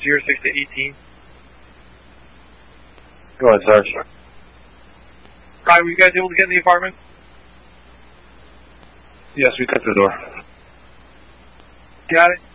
06 to 18. Go ahead, Sarge. Ryan, were you guys able to get in the apartment? Yes, we cut the door. Got it.